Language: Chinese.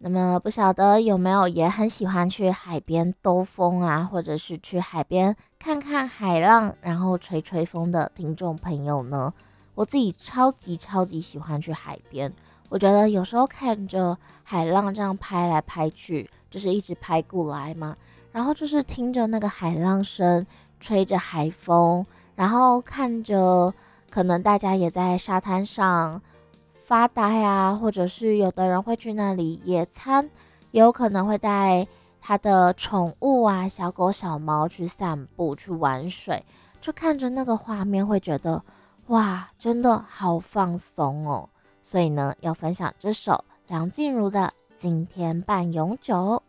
那么不晓得有没有也很喜欢去海边兜风啊，或者是去海边看看海浪，然后吹吹风的听众朋友呢？我自己超级超级喜欢去海边，我觉得有时候看着海浪这样拍来拍去，就是一直拍过来嘛，然后就是听着那个海浪声，吹着海风，然后看着可能大家也在沙滩上发呆啊，或者是有的人会去那里野餐，也有可能会带他的宠物啊，小狗、小猫去散步、去玩水，就看着那个画面会觉得哇，真的好放松哦。所以呢，要分享这首梁静茹的《今天半永久》。